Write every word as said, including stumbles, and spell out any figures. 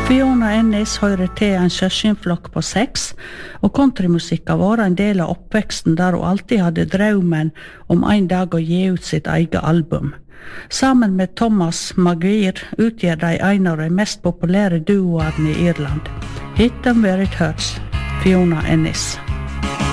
Fiona Ennis hører til en søskenflokk på seks, og countrymusikk har vært en del av oppveksten der hun alltid hadde drømmen om en dag å gi ut sitt eget album. Sammen med Thomas Maguire utgjør de en av de mest populære duoene i Irland. Hit them where it hurts, Fiona Ennis.